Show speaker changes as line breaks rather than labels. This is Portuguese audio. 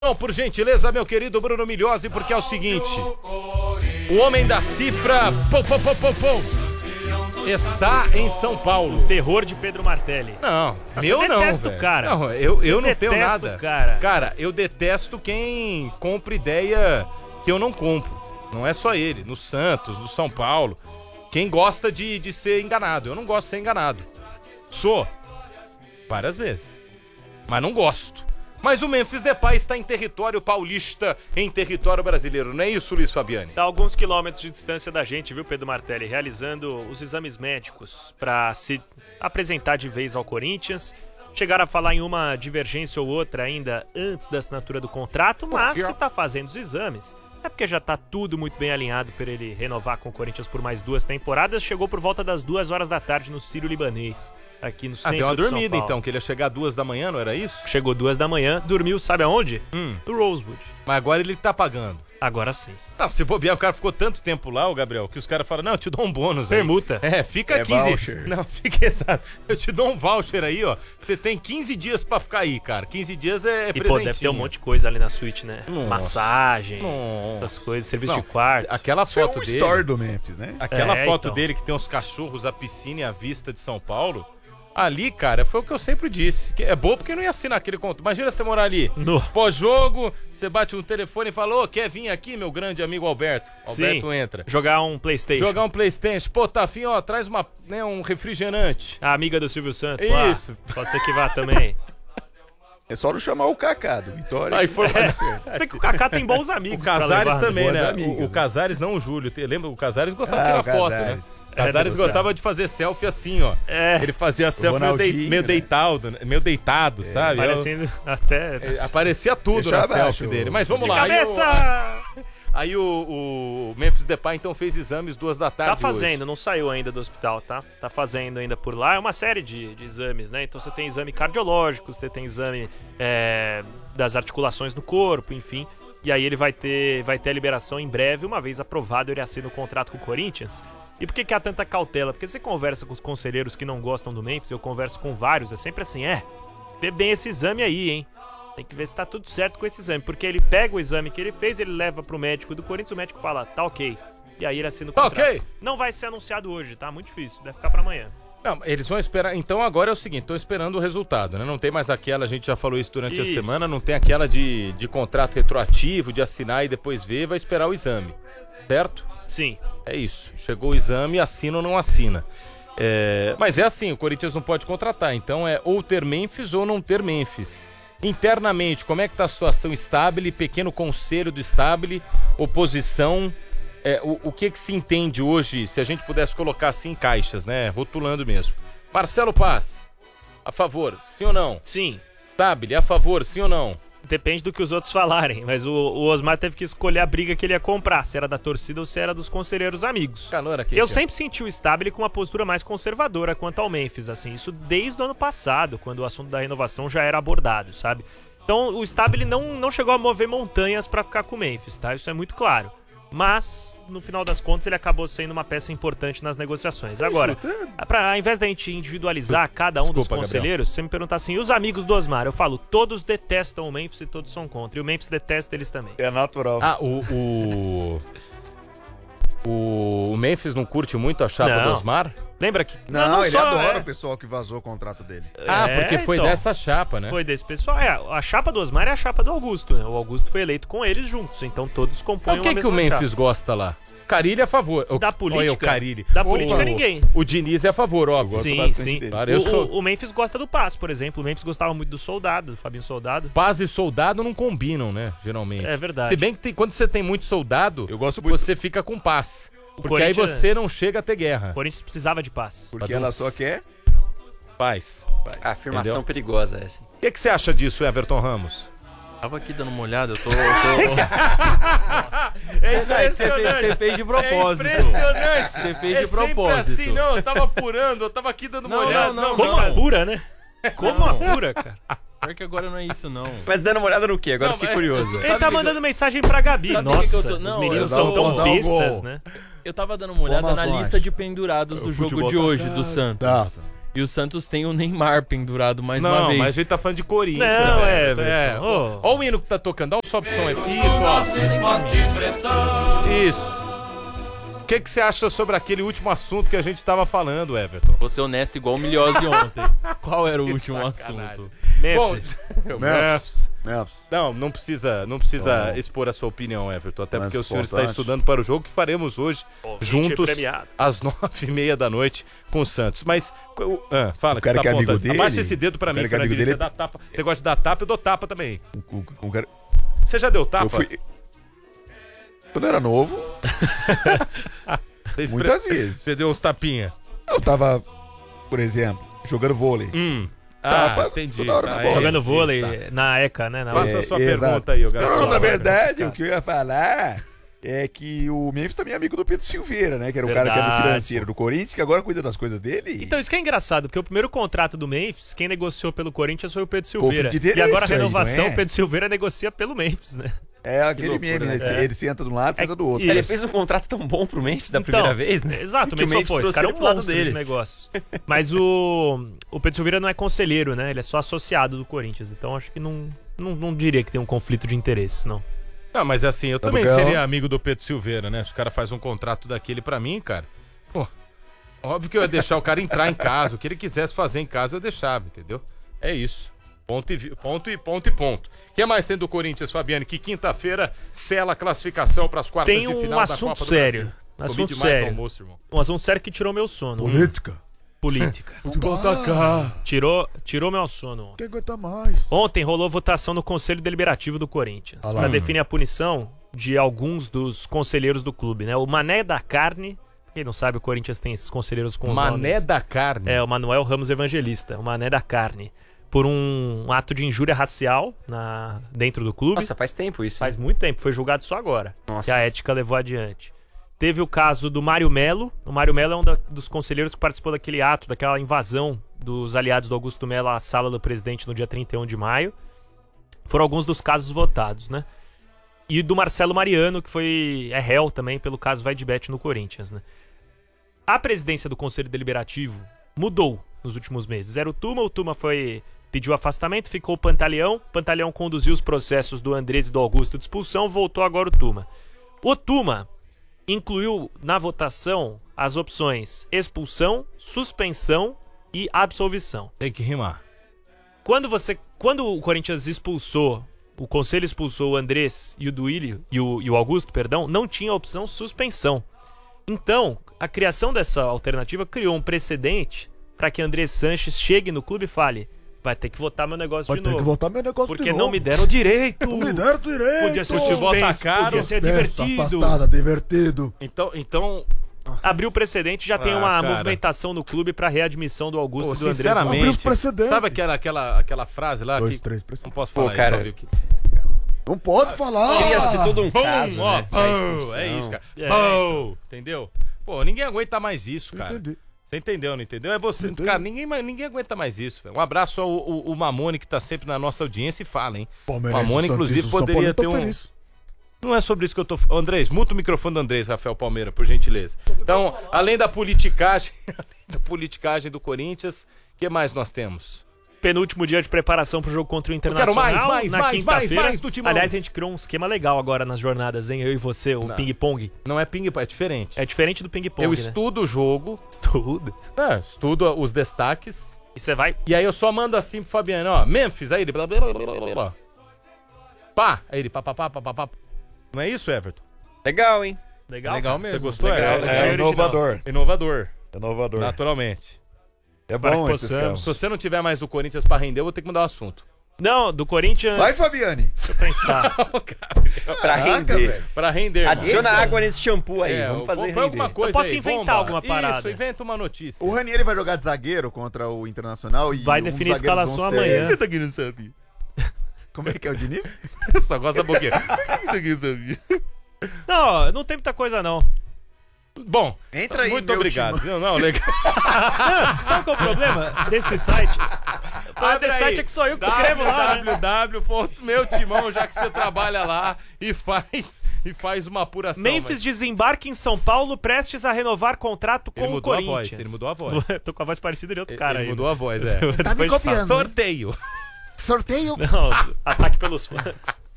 Não, por gentileza, meu querido Bruno Milhozzi, porque é o seguinte: o homem da cifra está em São Paulo.
Terror de Pedro Martelli.
Não,
Nossa,
eu não,
detesto
velho.
o cara.
Não, eu não tenho
detesta
nada.
o cara.
Cara, eu detesto quem compra ideia que eu não compro. Não é só ele, no Santos, no São Paulo. Quem gosta de ser enganado. Eu não gosto de ser enganado. Sou. Várias vezes. Mas não gosto. Mas o Memphis Depay está em território paulista, em território brasileiro. Não é isso, Luiz Fabiani?
Está a alguns quilômetros de distância da gente, viu, Pedro Martelli? Realizando os exames médicos para se apresentar de vez ao Corinthians. Chegaram a falar em uma divergência ou outra ainda antes da assinatura do contrato, mas se está fazendo os exames, é porque já está tudo muito bem alinhado para ele renovar com o Corinthians por mais 2 temporadas. Chegou por volta das 2 horas da tarde no Sírio-Libanês, aqui no centro de São Paulo.
Deu uma dormida então, que ele ia chegar 2 da manhã, não era isso?
Chegou 2 da manhã, dormiu, sabe aonde? No Rosewood.
Mas agora ele tá pagando.
Agora sim.
Não, se bobear, o cara ficou tanto tempo lá, o Gabriel, que os caras falam, não, eu te dou um bônus aí.
Permuta.
Fica 15...
voucher.
Não, fica exato. Eu te dou um voucher aí, ó. Você tem 15 dias pra ficar aí, cara. 15 dias é presentinho.
E pô, deve ter um monte de coisa ali na suíte, né?
Nossa.
Massagem,
Nossa.
essas coisas, serviço
Não,
de quarto.
Aquela
Isso é
foto
um
dele...
story do Memphis, né?
Aquela foto
então.
dele que tem os cachorros, a piscina e a vista de São Paulo... Ali, cara, foi o que eu sempre disse. Que é bom porque não ia assinar aquele contrato. Imagina você morar ali, pós-jogo, você bate no telefone e fala, ô, quer vir aqui, meu grande amigo Alberto? Alberto
Sim.
entra.
Jogar um PlayStation.
Jogar um PlayStation. Pô, tá afim, ó, traz um refrigerante.
A amiga do Silvio Santos lá.
Isso.
Pode ser que vá também.
É só não chamar o Kaká do Vitória.
Aí foi...
Tem que o Kaká tem bons amigos.
O Casares também,
boas
né?
amigas,
O Casares, não o Júlio. Lembra? O Casares gostava de
Ah,
tirar
o
foto, né?
Casares.
O Casares gostava de fazer selfie assim, ó. Ele fazia selfie
Ronaldinho,
meio deitado, sabe?
Parecendo até...
Aparecia tudo
Deixa
na
abaixo,
selfie dele. Mas vamos
De
lá.
cabeça!
Aí o Memphis Depay então fez exames 2 da tarde.
Tá fazendo,
hoje.
não saiu ainda do hospital, tá? Tá fazendo ainda por lá. É uma série de exames, né? Então você tem exame cardiológico, você tem exame das articulações no corpo, enfim. E aí ele vai ter a liberação em breve. Uma vez aprovado, ele assina o contrato com o Corinthians. E por que há tanta cautela? Porque você conversa com os conselheiros que não gostam do Memphis, eu converso com vários, é sempre assim, vê bem esse exame aí, hein? Tem que ver se tá tudo certo com esse exame, porque ele pega o exame que ele fez, ele leva pro médico do Corinthians, o médico fala, tá ok. E aí ele assina o contrato.
Tá ok.
Não vai ser anunciado hoje, tá? Muito difícil, deve ficar pra amanhã.
Não, eles vão esperar. Então agora é o seguinte, tô esperando o resultado, né? Não tem mais aquela, a gente já falou isso durante a semana, não tem aquela de contrato retroativo, de assinar e depois ver, vai esperar o exame, certo?
Sim.
É isso, chegou o exame, assina ou não assina. Mas é assim, o Corinthians não pode contratar, então é ou ter Memphis ou não ter Memphis. Internamente, como é que tá a situação Stabile, pequeno conselho do Stabile, oposição, o que se entende hoje, se a gente pudesse colocar assim em caixas, né, rotulando mesmo. Marcelo Paz, a favor, sim ou não?
Sim.
Stabile, a favor, sim ou não?
Depende do que os outros falarem, mas o Osmar teve que escolher a briga que ele ia comprar, se era da torcida ou se era dos conselheiros amigos.
Calor aqui,
Eu sempre senti o Stabile com uma postura mais conservadora quanto ao Memphis, assim, isso desde o ano passado, quando o assunto da renovação já era abordado, sabe? Então o Stabile não chegou a mover montanhas pra ficar com o Memphis, tá? Isso é muito claro. Mas, no final das contas, ele acabou sendo uma peça importante nas negociações. Agora, ao invés da gente individualizar cada um dos conselheiros, você me perguntar assim, e os amigos do Osmar? Eu falo, todos detestam o Memphis e todos são contra. E o Memphis detesta eles também.
É natural.
Ah, o Memphis não curte muito a chapa do Osmar?
Lembra que...
Não, ele adora o pessoal que vazou o contrato dele.
Porque foi
então,
dessa chapa, né?
Foi desse pessoal. A chapa do Osmar é a chapa do Augusto, né? O Augusto foi eleito com eles juntos, então todos compõem uma mesma
Então o que o Memphis
chapa.
gosta lá? Carilli é a favor.
Da política?
Olha o Carilli.
Da política, ninguém.
O Diniz é a favor, óbvio.
Sim.
Claro,
O Memphis gosta do Paz, por exemplo. O Memphis gostava muito do Soldado, do Fabinho Soldado.
Paz e soldado não combinam, né? Geralmente.
É verdade.
Se bem que quando você tem muito soldado,
Eu gosto muito.
você fica com paz. Porque aí você não chega a ter guerra.
O Corinthians precisava de paz.
Porque ela só quer
Paz.
A afirmação
Entendeu?
perigosa essa.
O que você acha disso, Everton Ramos?
Tava aqui dando uma olhada, eu tô... Você fez de propósito.
É impressionante.
Você fez de
sempre
propósito.
assim, não, eu tava apurando, eu tava aqui dando uma olhada.
Como apura, né? Como apura, cara?
Pior que agora não é isso, não.
Mas dando uma olhada no quê? Agora eu fiquei curioso.
Ele tá mandando mensagem pra Gabi.
Sabe
Nossa,
que eu tô-
os
não,
meninos
eu
são
vou
tão
dar um
bestas,
gol.
né?
Eu tava dando uma olhada na
Informações.
lista de pendurados do jogo de hoje, do Santos.
Tá.
E o Santos tem o Neymar pendurado mais uma
Não,
vez.
mas a gente tá falando de Corinthians.
Não,
Everton.
Everton. Ô.
Ó o hino que tá tocando, dá um sobe som aí. Isso, ó. Isso. O que você acha sobre aquele último assunto que a gente tava falando, Everton?
Vou ser honesto igual o Milhose ontem. Qual era o último
sacanagem.
assunto?
Memphis.
Memphis.
Não precisa expor a sua opinião, Everton. Até porque o senhor está
importante.
estudando para o jogo que faremos hoje, juntos,
premiado.
às 9h30 da noite, com o Santos. Mas, fala,
O cara
tá
que é amigo
apontando.
dele?
Abaixa esse dedo pra
O
mim,
cara que é amigo
Fernandinho.
dele?
Você dá tapa. Você gosta de dar tapa, eu dou tapa também.
O cara...
Você já deu tapa?
Eu fui... Quando eu era novo,
Você
muitas vezes.
Você deu uns tapinha.
Eu tava, por exemplo, jogando vôlei. Tapa
Entendi.
toda hora na bola.
Jogando
esse,
vôlei
tá.
na ECA, né? Na
Faça a sua
exato.
pergunta aí, o
Não,
garçom.
na verdade, o que eu ia falar é que o Memphis também é amigo do Pedro Silveira, né? Que era o cara que era o
Verdade.
financeiro do Corinthians, que agora cuida das coisas dele.
Então, isso que é engraçado, porque o primeiro contrato do Memphis, quem negociou pelo Corinthians foi o Pedro Silveira.
Conflito de
E agora a
interesse aí,
renovação,
não é?
o Pedro Silveira negocia pelo Memphis, né?
É aquele
loucura,
meme,
né,
né?
cara?
Ele senta de um lado, senta do outro.
isso.
Ele fez um contrato tão bom pro Memphis da
Então,
primeira vez, né?
Exato,
Que o
mas só,
Memphis
pô, esse
trouxe
cara é
ele
um
pro lado
monstro
dele.
de negócios. Mas o Pedro Silveira não é conselheiro, né? Ele é só associado do Corinthians. Então acho que não diria que tem um conflito de interesses, não.
Não, mas assim, eu
Tá
também
bom.
seria amigo do Pedro Silveira, né? Se o cara faz um contrato daquele pra mim, cara, pô, óbvio que eu ia deixar o cara entrar em casa. O que ele quisesse fazer em casa, eu deixava, entendeu? É isso. Ponto. O que mais tem do Corinthians, Fabiane? Que quinta-feira sela a classificação para as quartas
Tem
de
um
final da
assunto
Copa do
sério.
Brasil. Comi
Assunto
demais
sério.
no almoço, irmão.
Um assunto sério que tirou meu sono.
Política.
Política. Tirou meu sono ontem.
Quem aguenta mais?
Ontem rolou votação no Conselho Deliberativo do Corinthians
Ah lá.
para definir a punição de alguns dos conselheiros do clube, né? O Mané da Carne, quem não sabe, o Corinthians tem esses conselheiros com os
Mané
nomes.
da carne.
É, o Manuel Ramos Evangelista, o Mané da Carne, por um ato de injúria racial dentro do clube.
Nossa, faz tempo isso.
Faz muito tempo, foi julgado só agora,
Nossa.
que a ética levou adiante. Teve o caso do Mário Melo. O Mário Melo é um dos conselheiros que participou daquele ato, daquela invasão dos aliados do Augusto Melo à sala do presidente no dia 31 de maio. Foram alguns dos casos votados, né? E do Marcelo Mariano, que é réu também pelo caso Vaidbet no Corinthians, né? A presidência do Conselho Deliberativo mudou nos últimos meses. Era o Tuma pediu afastamento, ficou o Pantaleão. Pantaleão conduziu os processos do Andrés e do Augusto de expulsão, voltou agora o Tuma. O Tuma incluiu na votação as opções expulsão, suspensão e absolvição.
Tem que rimar.
Quando o Corinthians expulsou, o Conselho expulsou o Andrés e o Duílio e o Augusto, perdão, não tinha a opção suspensão. Então, a criação dessa alternativa criou um precedente para que Andrés Sanches chegue no clube e fale: vai ter que votar meu negócio
Vai
de
ter
novo.
que votar meu negócio
Porque
de
não
novo.
me deram direito.
Não me deram direito.
Podia ser
Futebol tá
suspenso,
caro.
podia ser
Pensa,
divertido.
afastada, divertido.
Então
Abriu o precedente, já tem uma
cara.
movimentação no clube para readmissão do Augusto
pô,
e do Andrés.
Abriu
sinceramente,
os precedentes.
sabe aquela frase lá
2,
que
3
não
precedentes.
posso
Pô,
falar
cara.
isso, viu? Que...
Não pode falar.
Cria-se todo um caso,
ó,
né? Da expulsão.
é isso, cara.
É,
Pô, entendeu? Pô, ninguém aguenta mais isso, cara.
Entendi.
Você entendeu, não entendeu? É você,
Entendi.
cara, ninguém aguenta mais isso, velho. Um abraço ao Mamone, que tá sempre na nossa audiência e fala, hein?
Palmeirense,
Mamone, inclusive,
Santista, São
poderia
Paulo,
ter
tô
um...
feliz.
Não é sobre isso que eu tô... Andrés, muta o microfone do Andrés, Rafael Palmeira, por gentileza. Então, além da politicagem do Corinthians, o que mais nós temos?
Penúltimo dia de preparação pro jogo contra o
quero
Internacional.
mais
na quinta-feira.
mais do Timão.
Aliás, a gente criou um esquema legal agora nas jornadas, hein? Eu e você, o
Não.
ping-pong.
Não é ping-pong, é diferente.
É diferente do ping-pong,
Eu
né?
estudo o jogo,
Estudo.
estudo os destaques,
E você vai...
e aí eu só mando assim pro Fabiano, ó, Memphis, aí ele... Blá, blá, blá, blá, blá, blá. Pá, aí ele pá, pá, pá, pá, pá, pá. Não é isso, Everton?
Legal, hein?
Legal?
Legal
cara?
mesmo.
Você gostou?
Legal,
Everton?
legal.
É
original.
inovador.
Inovador,
Inovador.
naturalmente.
É
Para
bom
que
esse
possamos.
Se você não tiver mais do Corinthians pra render, eu vou ter que mudar o assunto.
Não, do Corinthians...
Vai, Fabiane.
Deixa eu pensar.
Pra
Caraca,
render.
velho.
Pra render. irmão.
Adiciona água nesse shampoo aí.
É,
Vamos fazer
põe
render.
alguma coisa
Eu posso
aí,
inventar
bomba.
alguma parada.
Isso, inventa uma notícia.
O Ranieri vai jogar de zagueiro contra o Internacional e
Vai
um dos
definir a
zagueiros
escalação
vão ser-
amanhã.
tá querendo saber?
Como é que é o Diniz?
Só gosta da boquinha. O que você quer saber?
Não, não tem muita coisa, não.
Bom,
Entra aí,
muito
meu
obrigado.
time.
Não, legal.
Sabe qual é o problema desse site? Desse site é que só eu que escrevo lá, né?
www.meutimão, já que você trabalha lá e faz uma apuração.
Memphis desembarque em São Paulo, prestes a renovar contrato com
Ele
o
mudou a
Corinthians.
voz, ele mudou a voz.
Tô com a voz parecida de outro cara
Ele
aí.
mudou a voz, é.
Tá me
Depois de
copiando, hein?
Sorteio.
Sorteio.
Não, ataque pelos fãs.